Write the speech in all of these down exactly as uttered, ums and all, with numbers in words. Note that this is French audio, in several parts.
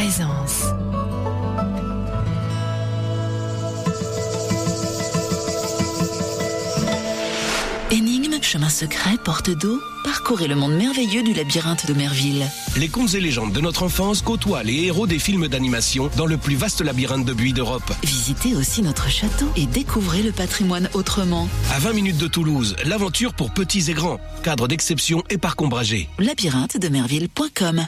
Présence. Énigmes, chemins secrets, portes d'eau, parcourez le monde merveilleux du labyrinthe de Merville. Les contes et légendes de notre enfance côtoient les héros des films d'animation dans le plus vaste labyrinthe de buis d'Europe. Visitez aussi notre château et découvrez le patrimoine autrement. À vingt minutes de Toulouse, l'aventure pour petits et grands. Cadre d'exception et parc ombragé. labyrinthe de merville point com.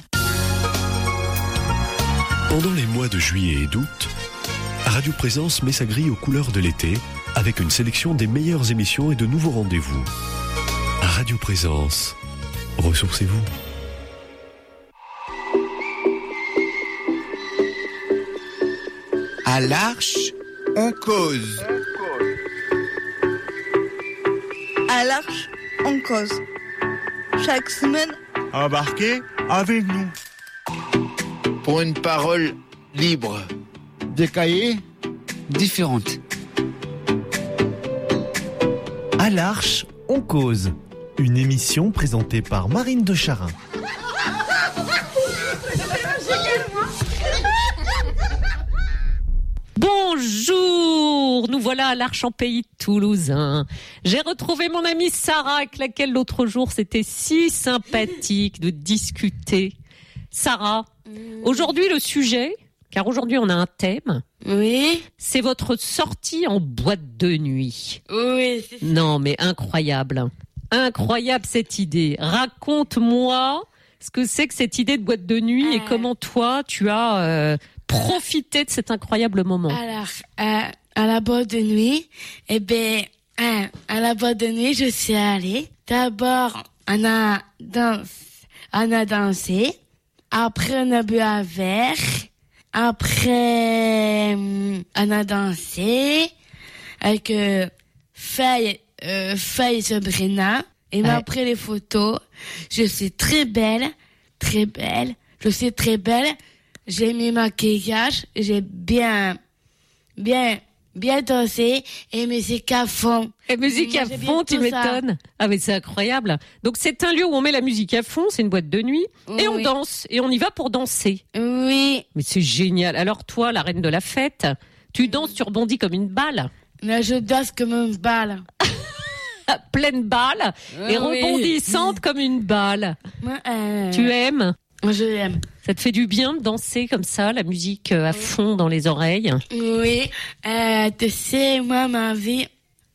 Pendant les mois de juillet et d'août, Radio Présence met sa grille aux couleurs de l'été avec une sélection des meilleures émissions et de nouveaux rendez-vous. Radio Présence, ressourcez-vous. À l'Arche, on cause. À l'Arche, on cause. Chaque semaine, embarquez avec nous. Pour une parole libre. Des cahiers différentes. À l'Arche, on cause. Une émission présentée par Marine de Charin. Bonjour, nous voilà à l'Arche en pays toulousain. J'ai retrouvé mon amie Sarah avec laquelle l'autre jour c'était si sympathique de discuter. Sarah, aujourd'hui le sujet, car aujourd'hui on a un thème. Oui. C'est votre sortie en boîte de nuit. Oui, c'est ça. Non mais incroyable. Incroyable cette idée. Raconte-moi ce que c'est que cette idée de boîte de nuit euh... et comment toi tu as euh, profité de cet incroyable moment. Alors, euh, à la boîte de nuit, eh ben, euh, à la boîte de nuit, je suis allée. D'abord, on a, danse, on a dansé. Après, on a bu un verre. Après, on a dansé avec euh, Faye, euh, Faye et Sabrina. Et ouais. Après les photos, je suis très belle, très belle. Je suis très belle. J'ai mis maquillage, j'ai bien, bien, bien dansé et musique à fond. Et musique à fond, tu m'étonnes. Ah mais c'est incroyable. Donc c'est un lieu où on met la musique à fond, c'est une boîte de nuit oui. Et on danse et on y va pour danser. Oui. Mais c'est génial. Alors toi, la reine de la fête, tu danses, tu rebondis comme une balle. Là, je danse comme une balle. Pleine balle oh, et rebondissante oui. Comme une balle. Euh... Tu aimes ? Moi, je l'aime. Ça te fait du bien de danser comme ça, la musique à fond dans les oreilles? Oui. Euh, tu sais, moi, ma vie,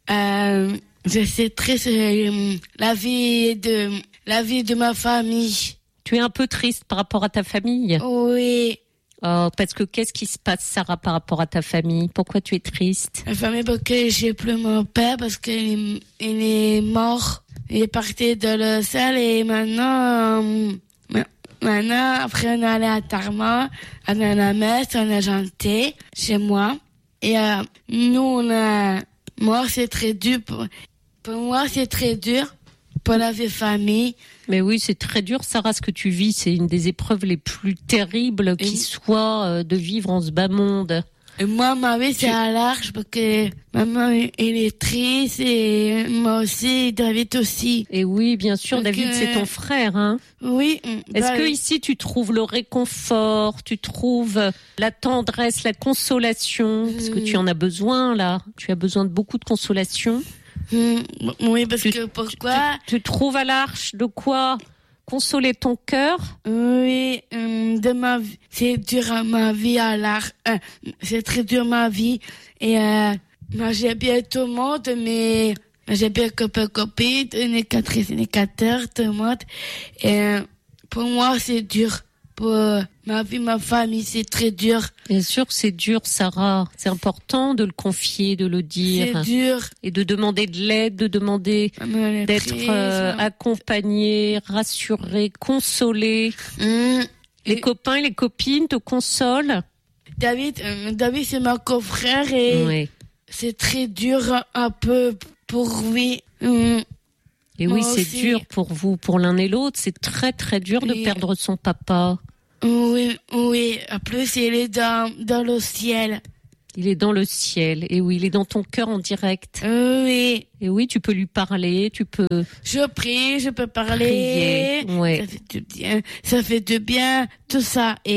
euh, je sais très euh, la vie de la vie de ma famille. Tu es un peu triste par rapport à ta famille? Oui. Oh, parce que qu'est-ce qui se passe, Sarah, par rapport à ta famille? Pourquoi tu es triste? Ma famille, parce que j'ai plus mon père, parce qu'il est, il est mort. Il est parti de le ciel et maintenant... Euh, Maintenant, après, on est allé à Tarma, on est à la messe, on a chanté chez moi. Et euh, nous, on a... Moi, c'est très dur. Pour, pour moi, c'est très dur pour la vie famille. Mais oui, c'est très dur, Sarah, ce que tu vis. C'est une des épreuves les plus terribles qui et... soit euh, de vivre en ce bas monde. Et moi, ma vie, c'est tu... à l'Arche parce que maman, il est triste et moi aussi, David aussi. Et oui, bien sûr, donc David, euh... c'est ton frère, hein. Oui. Est-ce bah, que ici, tu trouves le réconfort, tu trouves la tendresse, la consolation? Parce que tu en as besoin, là. Tu as besoin de beaucoup de consolation. Mmh. Oui, parce tu, que pourquoi? Tu, tu trouves à l'Arche de quoi consoler ton cœur? Oui, de ma vie. C'est dur à ma vie à l'Arche. Euh, c'est très dur ma vie. Et euh, moi, j'ai bien tout le monde, mais j'ai bien copain copine, une éducatrice, une éducateur, tout le monde. Et euh, pour moi, c'est dur. Pour ma vie, ma famille, c'est très dur. Bien sûr que c'est dur, Sarah. C'est important de le confier, de le dire. C'est dur. Et de demander de l'aide, de demander d'être euh, accompagné, rassuré, consolé. Mmh. Les et... copains et les copines te consolent? David, euh, David, c'est mon confrère et oui. C'est très dur un peu pour lui. Mmh. Et oui, c'est aussi. Dur pour vous, pour l'un et l'autre. C'est très, très dur de oui. perdre son papa. Oui, oui. En plus, il est dans, dans le ciel. Il est dans le ciel. Et oui, il est dans ton cœur en direct. Oui. Et oui, tu peux lui parler, tu peux... Je prie, je peux parler. Prier. Ouais. Ça fait du bien. Ça fait du bien, tout ça. Et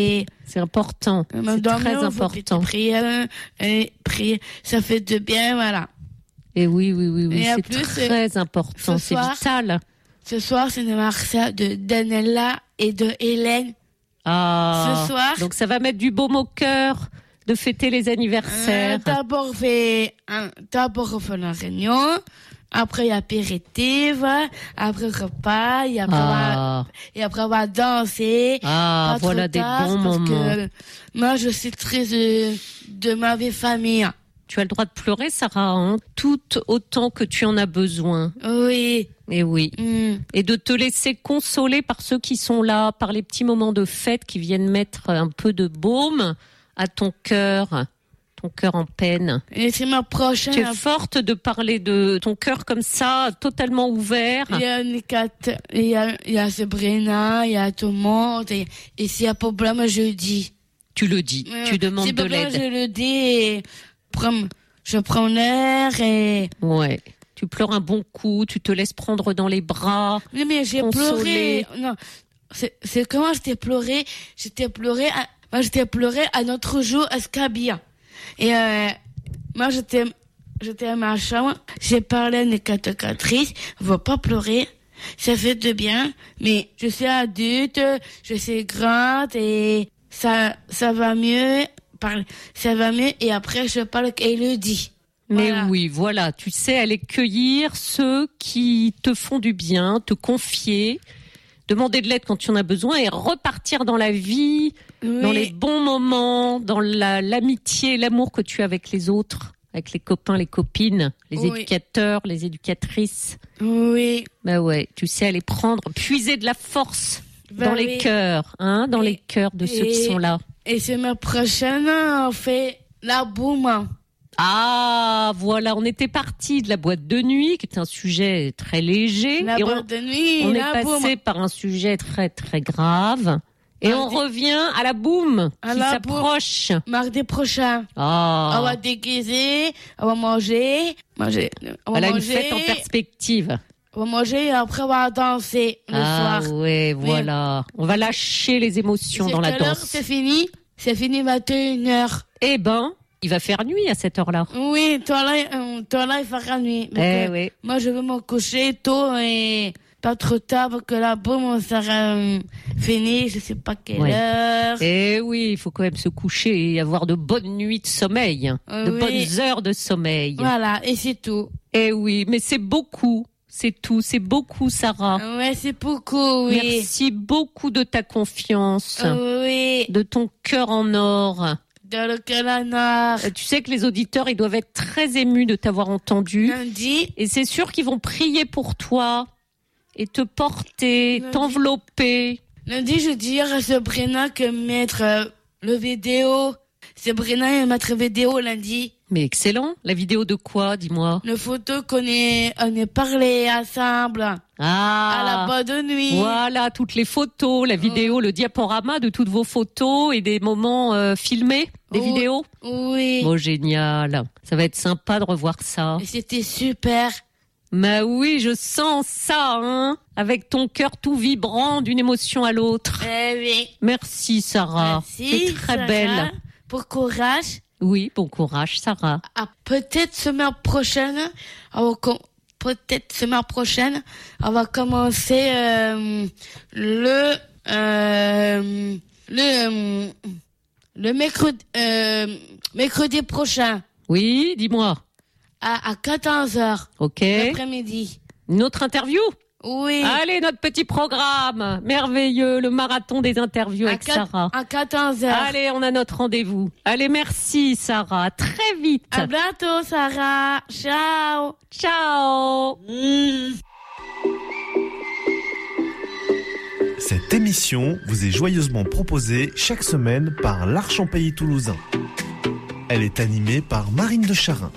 C'est important. C'est très important. Prier, et prier, ça fait de bien, voilà. Et oui, oui, oui, oui, et c'est plus, très important. C'est soir, vital. Ce soir, c'est l'anniversaire de Daniela et de Hélène. Ah. Ce soir. Donc ça va mettre du baume au cœur de fêter les anniversaires. Euh, d'abord, fait, hein, d'abord, on fait la réunion. Après, il y a apéritif. Après, repas. Et après, Ah. on va, et après, on va danser. Ah, Pas voilà trop des tard, bons parce moments. que moi, je suis très de, de ma vie famille. Tu as le droit de pleurer, Sarah, hein, tout autant que tu en as besoin. Oui. Et oui. Mm. Et de te laisser consoler par ceux qui sont là, par les petits moments de fête qui viennent mettre un peu de baume à ton cœur, ton cœur en peine. Et c'est ma prochaine. Tu es forte de parler de ton cœur comme ça, totalement ouvert. Il y a les quatre, il y a, il y a Sabrina, il y a tout le monde. Et, et s'il y a problème, je le dis. Tu le dis, Ouais, tu demandes si de problème, l'aide. Je le dis et prends- je prends l'air et... Ouais. Tu pleures un bon coup, tu te laisses prendre dans les bras. Oui, mais j'ai consoler. pleuré. Non, c'est, c'est comment j'étais pleuré. J'étais pleuré, à, moi j'étais pleuré à notre jour à Scabia. Et euh, moi j'étais, j'étais à ma chambre, j'ai parlé à une éducatrice, on va pas pleurer, ça fait de bien, mais je suis adulte, je suis grande et ça, ça va mieux, parle, ça va mieux et après je parle avec Elodie. Mais Voilà. oui, voilà, tu sais aller cueillir ceux qui te font du bien, te confier, demander de l'aide quand tu en as besoin et repartir dans la vie, Oui. dans les bons moments, dans la, l'amitié, l'amour que tu as avec les autres, avec les copains, les copines, les Oui. éducateurs, les éducatrices. Oui. Bah ouais, tu sais aller prendre, puiser de la force Bah dans oui. les cœurs, hein, dans Et- les cœurs de ceux qui et- sont là. Et semaine prochaine, on fait la boum. Ah, voilà, on était parti de la boîte de nuit, qui est un sujet très léger. La et boîte on, de nuit, on la est passé boum. par un sujet très très grave. Et Mardi- on revient à la boum À qui la s'approche. Mardi prochain, Ah, on va déguiser, on va manger, manger, on va elle a une manger, fête en perspective. on va manger et après on va danser le Ah soir. ouais, voilà. On va lâcher les émotions C'est dans la quelle heure danse. c'est fini? C'est fini vingt et une heures. Eh ben, il va faire nuit à cette heure-là. Oui, toi là, euh, toi là, il fera nuit. Eh Parce que oui. Moi, je veux me coucher tôt et pas trop tard parce que la boum sera euh, finie, je sais pas quelle Ouais. heure. Eh oui, il faut quand même se coucher et avoir de bonnes nuits de sommeil, Euh, de oui. bonnes heures de sommeil. Voilà, et c'est tout. Eh oui, mais c'est beaucoup, c'est tout, c'est beaucoup, Sarah. Ouais, c'est beaucoup, oui. Merci beaucoup de ta confiance, Oui, de ton cœur en or. dans le canard. Euh, Tu sais que les auditeurs, ils doivent être très émus de t'avoir entendu. Lundi, Et c'est sûr qu'ils vont prier pour toi et te porter, Lundi. t'envelopper. lundi, je dirais à Sabrina que mettre euh, le vidéo. Sabrina, elle mettre vidéo lundi. Mais excellent. La vidéo de quoi, dis-moi? Le photo qu'on est, on est parlé ensemble. Ah, À la boîte de nuit. voilà, toutes les photos, la vidéo, le diaporama de toutes vos photos et des moments euh, filmés, des Oh, vidéos. Oui. Oh, génial. Ça va être sympa de revoir ça. Et c'était super. Mais oui, je sens ça, hein, avec ton cœur tout vibrant d'une émotion à l'autre. Eh oui. Merci, Sarah. Merci. C'est très Sarah, belle. Pour courage. Oui, bon courage, Sarah. Ah, peut-être semaine prochaine, on va com- peut-être semaine prochaine, on va commencer euh, le euh, le euh, le mercredi euh, mercredi prochain Oui, dis-moi. à, à quatorze heures Ok. l'après-midi. Une autre interview? Oui. Allez, notre petit programme. Merveilleux, le marathon des interviews à, avec quat- Sarah. à quatorze heures. Allez, on a notre rendez-vous. Allez, merci, Sarah. À très vite. À bientôt, Sarah. Ciao. Ciao. Cette émission vous est joyeusement proposée chaque semaine par l'Arche en Pays Toulousain. Elle est animée par Marine de Charin.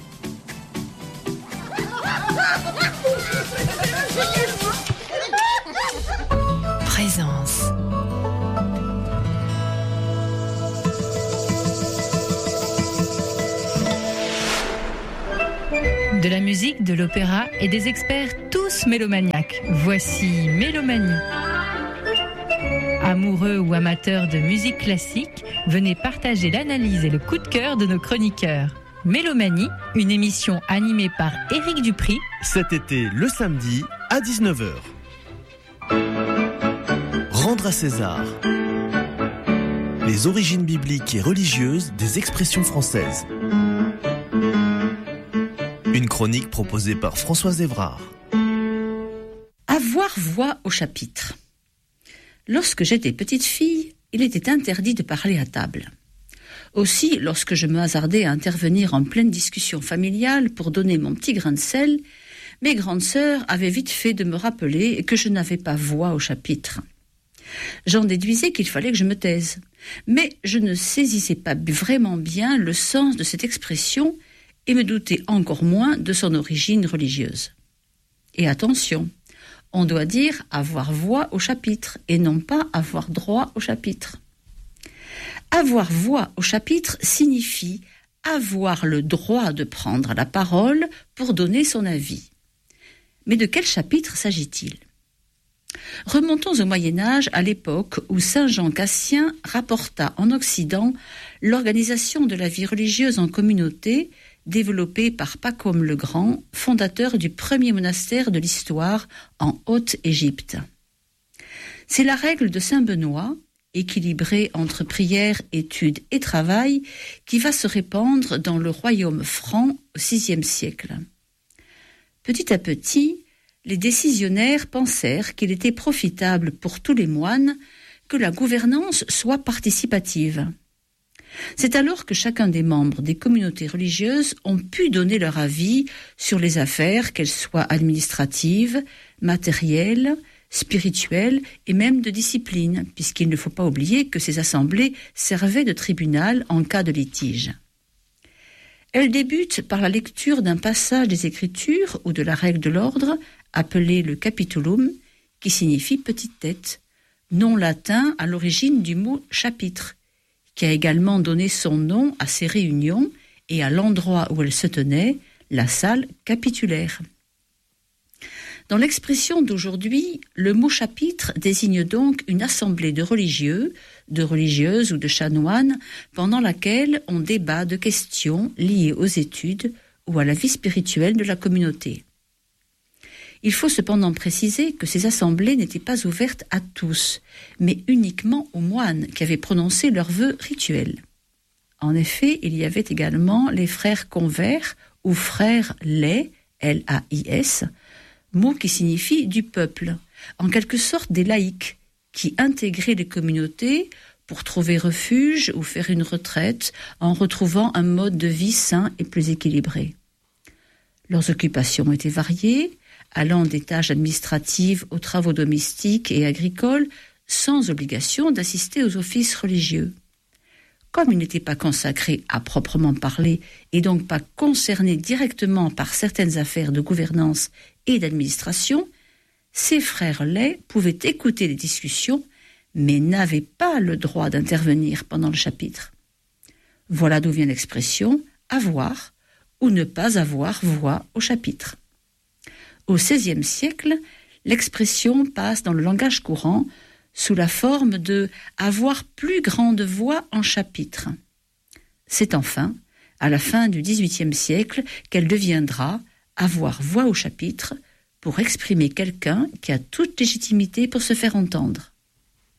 Présence. De la musique, de l'opéra et des experts tous mélomaniaques. Voici Mélomanie. Amoureux ou amateurs de musique classique, venez partager l'analyse et le coup de cœur de nos chroniqueurs. Mélomanie, une émission animée par Éric Dupri. Cet été, le samedi, à dix-neuf heures. Rendre à César. Les origines bibliques et religieuses des expressions françaises. Une chronique proposée par Françoise Évrard. Avoir voix au chapitre. Lorsque j'étais petite fille, il était interdit de parler à table. Aussi, lorsque je me hasardais à intervenir en pleine discussion familiale pour donner mon petit grain de sel, mes grandes sœurs avaient vite fait de me rappeler que je n'avais pas voix au chapitre. J'en déduisais qu'il fallait que je me taise, mais je ne saisissais pas vraiment bien le sens de cette expression et me doutais encore moins de son origine religieuse. Et attention, on doit dire avoir voix au chapitre et non pas avoir droit au chapitre. Avoir voix au chapitre signifie avoir le droit de prendre la parole pour donner son avis. Mais de quel chapitre s'agit-il ? Remontons au Moyen-Âge, à l'époque où saint Jean Cassien rapporta en Occident l'organisation de la vie religieuse en communauté développée par Pacôme le Grand, fondateur du premier monastère de l'histoire en Haute-Égypte. C'est la règle de saint Benoît, équilibrée entre prière, étude et travail, qui va se répandre dans le royaume franc au sixième siècle. Petit à petit, les décisionnaires pensèrent qu'il était profitable pour tous les moines que la gouvernance soit participative. C'est alors que chacun des membres des communautés religieuses ont pu donner leur avis sur les affaires, qu'elles soient administratives, matérielles, spirituelles et même de discipline, puisqu'il ne faut pas oublier que ces assemblées servaient de tribunal en cas de litige. Elles débutent par la lecture d'un passage des Écritures ou de la règle de l'ordre, appelée le capitulum, qui signifie petite tête, nom latin à l'origine du mot chapitre, qui a également donné son nom à ces réunions et à l'endroit où elles se tenaient, la salle capitulaire. Dans l'expression d'aujourd'hui, le mot chapitre désigne donc une assemblée de religieux, de religieuses ou de chanoines pendant laquelle on débat de questions liées aux études ou à la vie spirituelle de la communauté. Il faut cependant préciser que ces assemblées n'étaient pas ouvertes à tous, mais uniquement aux moines qui avaient prononcé leurs vœux rituels. En effet, il y avait également les frères convers ou frères laïcs, L A I S, mot qui signifie du peuple, en quelque sorte des laïcs, qui intégraient les communautés pour trouver refuge ou faire une retraite en retrouvant un mode de vie sain et plus équilibré. Leurs occupations étaient variées, allant des tâches administratives aux travaux domestiques et agricoles, sans obligation d'assister aux offices religieux. Comme ils n'étaient pas consacrés à proprement parler et donc pas concernés directement par certaines affaires de gouvernance et d'administration, ces frères laits pouvaient écouter les discussions, mais n'avaient pas le droit d'intervenir pendant le chapitre. Voilà d'où vient l'expression « avoir » ou ne pas avoir voix au chapitre. Au seizième siècle, l'expression passe dans le langage courant sous la forme de « avoir plus grande voix en chapitre ». C'est enfin, à la fin du dix-huitième siècle, qu'elle deviendra « avoir voix au chapitre » pour exprimer quelqu'un qui a toute légitimité pour se faire entendre.